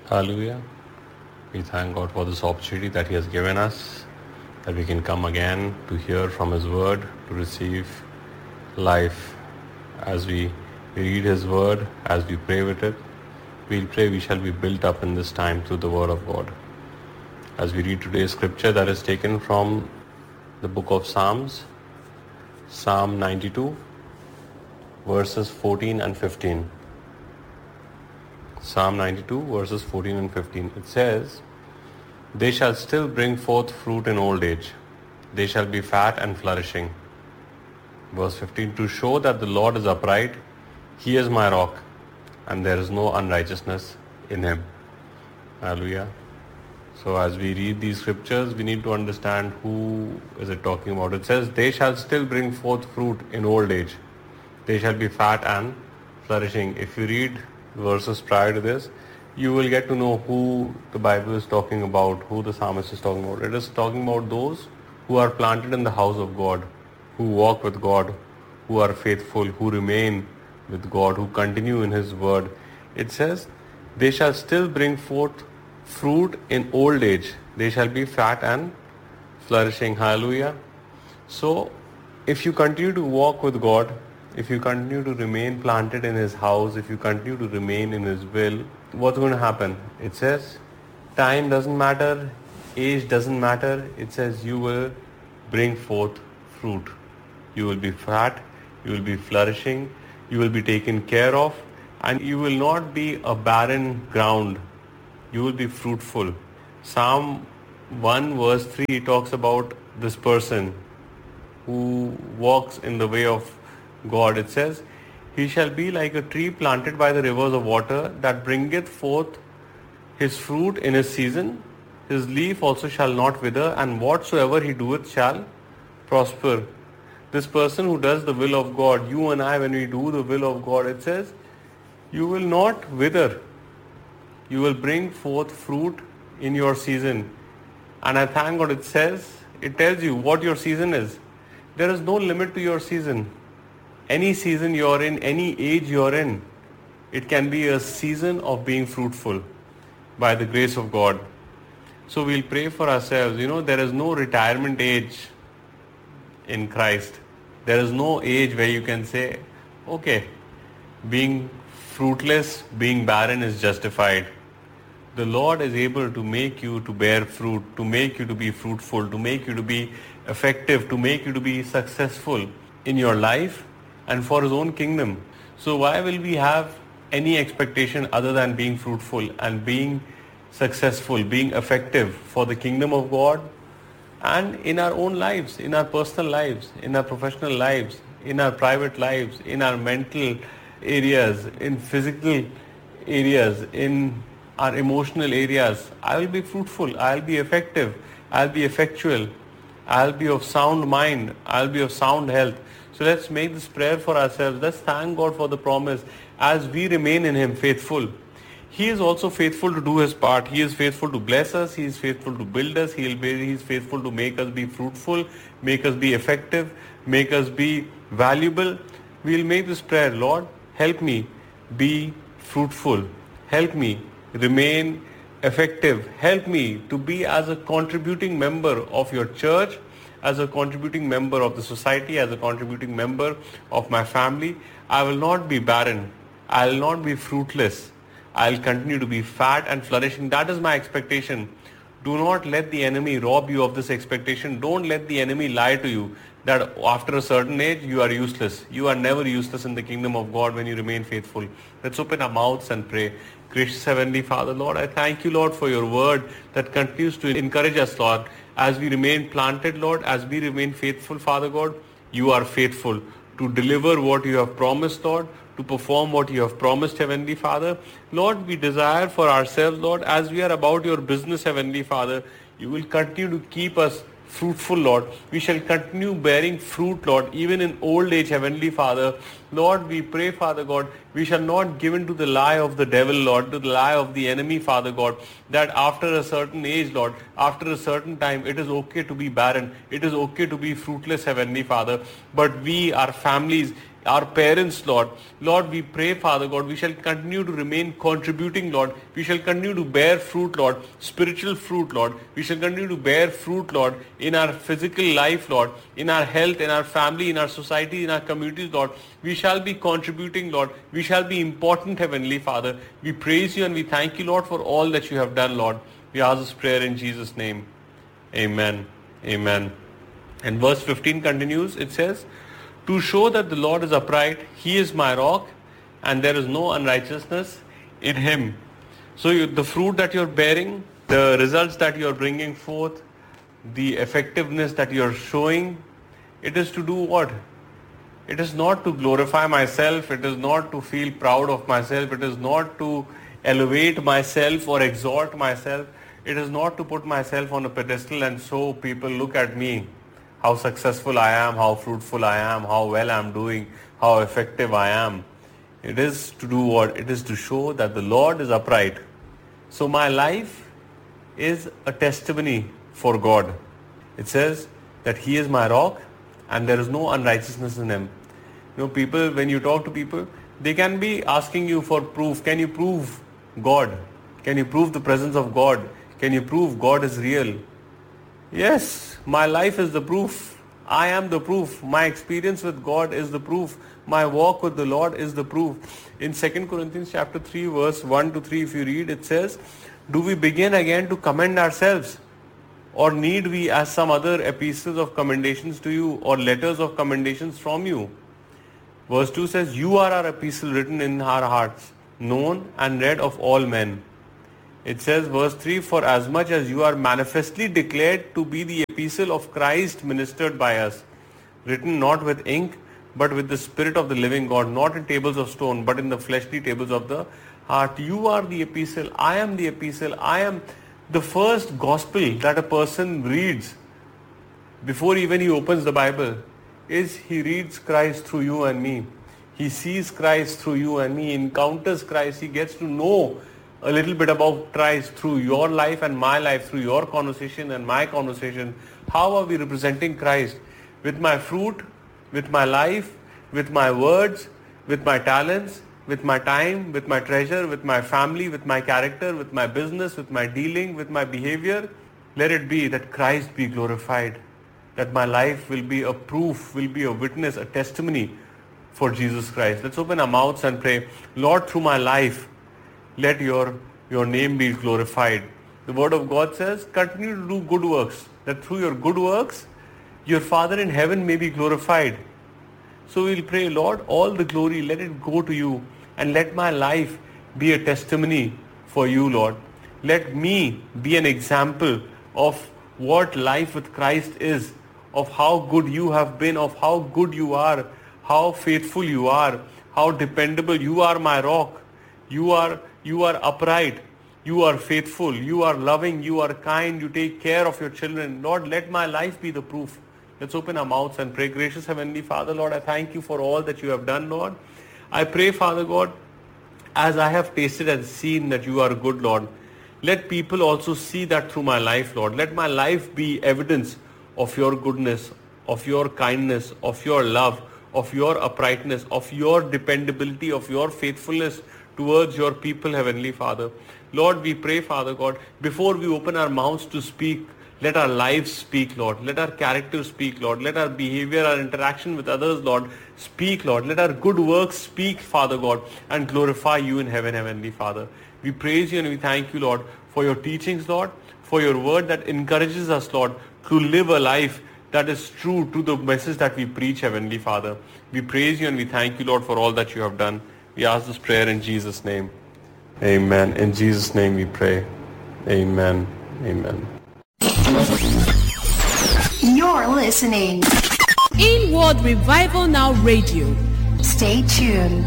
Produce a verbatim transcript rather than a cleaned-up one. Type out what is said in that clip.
Hallelujah. We thank God for this opportunity that He has given us, that we can come again to hear from His Word, to receive life as we read His Word, as we pray with it. We'll pray we shall be built up in this time through the Word of God. As we read today's scripture that is taken from the book of Psalms, Psalm ninety-two, verses fourteen and fifteen. Psalm ninety-two, verses fourteen and fifteen. It says, "They shall still bring forth fruit in old age. They shall be fat and flourishing." Verse fifteen, "To show that the Lord is upright, He is my rock, and there is no unrighteousness in Him." Hallelujah. So as we read these scriptures, we need to understand who is it talking about. It says, "They shall still bring forth fruit in old age. They shall be fat and flourishing." If you read verses prior to this, you will get to know who the Bible is talking about, who the psalmist is talking about. It is talking about those who are planted in the house of God, who walk with God, who are faithful, who remain with God, who continue in His word. It says, "They shall still bring forth fruit in old age. They shall be fat and flourishing." Hallelujah. So, if you continue to walk with God, if you continue to remain planted in His house, if you continue to remain in His will, what's going to happen? It says, time doesn't matter, age doesn't matter. It says you will bring forth fruit. You will be fat, you will be flourishing, you will be taken care of, and you will not be a barren ground. You will be fruitful. Psalm one verse three talks about this person who walks in the way of God. It says, "He shall be like a tree planted by the rivers of water, that bringeth forth his fruit in his season. His leaf also shall not wither, and whatsoever he doeth shall prosper." This person who does the will of God, you and I, when we do the will of God, it says, you will not wither. You will bring forth fruit in your season. And I thank God it says, it tells you what your season is. There is no limit to your season. Any season you're in, any age you're in, it can be a season of being fruitful by the grace of God. So we'll pray for ourselves. You know, there is no retirement age in Christ. There is no age where you can say, okay, being fruitless, being barren is justified. The Lord is able to make you to bear fruit, to make you to be fruitful, to make you to be effective, to make you to be successful in your life and for His own kingdom. So why will we have any expectation other than being fruitful and being successful, being effective for the kingdom of God and in our own lives, in our personal lives, in our professional lives, in our private lives, in our mental areas, in physical areas, in our emotional areas? I will be fruitful, I'll be effective, I'll be effectual, I'll be of sound mind, I'll be of sound health. So let's make this prayer for ourselves. Let's thank God for the promise. As we remain in Him faithful, He is also faithful to do His part. He is faithful to bless us. He is faithful to build us. He is faithful to make us be fruitful, make us be effective, make us be valuable. We'll make this prayer. Lord, help me be fruitful. Help me remain effective. Help me to be as a contributing member of your church, as a contributing member of the society, as a contributing member of my family. I will not be barren. I will not be fruitless. I'll continue to be fat and flourishing. That is my expectation. Do not let the enemy rob you of this expectation. Don't let the enemy lie to you that after a certain age you are useless. You are never useless in the kingdom of God when you remain faithful. Let's open our mouths and pray. Gracious Heavenly Father, Lord, I thank you, Lord, for your word that continues to encourage us, Lord. As we remain planted, Lord, as we remain faithful, Father God, you are faithful to deliver what you have promised, Lord, to perform what you have promised, Heavenly Father. Lord, we desire for ourselves, Lord, as we are about your business, Heavenly Father, you will continue to keep us fruitful, Lord. We shall continue bearing fruit, Lord, even in old age, Heavenly Father. Lord, we pray, Father God, we shall not give in to the lie of the devil, Lord, to the lie of the enemy, Father God, that after a certain age, Lord, after a certain time, it is okay to be barren. It is okay to be fruitless, Heavenly Father. But we, our families, our parents, Lord. Lord, we pray, Father God, we shall continue to remain contributing, Lord. We shall continue to bear fruit, Lord, spiritual fruit, Lord. We shall continue to bear fruit, Lord, in our physical life, Lord, in our health, in our family, in our society, in our communities, Lord. We shall be contributing, Lord. We shall be important, Heavenly Father. We praise you and we thank you, Lord, for all that you have done, Lord. We ask this prayer in Jesus' name. Amen. Amen. And verse fifteen continues, it says, to show that the Lord is upright, he is my rock, and there is no unrighteousness in him. So you, the fruit that you're bearing, the results that you're bringing forth, the effectiveness that you're showing, it is to do what? It is not to glorify myself, it is not to feel proud of myself, it is not to elevate myself or exalt myself, it is not to put myself on a pedestal and so people look at me, how successful I am, how fruitful I am, how well I am doing, how effective I am. It is to do what? It is to show that the Lord is upright. So my life is a testimony for God. It says that he is my rock and there is no unrighteousness in him. You know, people, when you talk to people, they can be asking you for proof. Can you prove God? Can you prove the presence of God? Can you prove God is real? Yes, my life is the proof. I am the proof. My experience with God is the proof. My walk with the Lord is the proof. In Second Corinthians chapter three, verse one to three, if you read, it says, do we begin again to commend ourselves? Or need we as some other epistles of commendations to you or letters of commendations from you? Verse two says, you are our epistle written in our hearts, known and read of all men. It says, verse three, for as much as you are manifestly declared to be the epistle of Christ ministered by us, written not with ink, but with the Spirit of the living God, not in tables of stone, but in the fleshly tables of the heart. You are the epistle. I am the epistle. I am the first gospel that a person reads before even he opens the Bible is he reads Christ through you and me. He sees Christ through you and me. He encounters Christ. He gets to know a little bit about Christ through your life and my life, through your conversation and my conversation. How are we representing Christ? With my fruit, with my life, with my words, with my talents, with my time, with my treasure, with my family, with my character, with my business, with my dealing, with my behavior. Let it be that Christ be glorified, that my life will be a proof, will be a witness, a testimony for Jesus Christ. Let's open our mouths and pray. Lord, through my life, let your, your name be glorified. The word of God says, continue to do good works, that through your good works, your Father in heaven may be glorified. So we'll pray, Lord, all the glory, let it go to you, and let my life be a testimony for you, Lord. Let me be an example of what life with Christ is, of how good you have been, of how good you are, how faithful you are, how dependable. You are my rock. You are, you are upright. You are faithful. You are loving. You are kind. You take care of your children. Lord, let my life be the proof. Let's open our mouths and pray. Gracious Heavenly Father, Lord, I thank you for all that you have done, Lord. I pray, Father God, as I have tasted and seen that you are good, Lord, let people also see that through my life, Lord. Let my life be evidence of your goodness, of your kindness, of your love, of your uprightness, of your dependability, of your faithfulness towards your people, Heavenly Father. Lord, we pray, Father God, before we open our mouths to speak, let our lives speak, Lord. Let our character speak, Lord. Let our behavior, our interaction with others, Lord, speak, Lord. Let our good works speak, Father God, and glorify you in heaven, Heavenly Father. We praise you and we thank you, Lord, for your teachings, Lord, for your word that encourages us, Lord, to live a life that is true to the message that we preach, Heavenly Father. We praise you and we thank you, Lord, for all that you have done. We ask this prayer in Jesus' name. Amen. In Jesus' name we pray. Amen. Amen. You're listening. Inward Revival Now Radio. Stay tuned.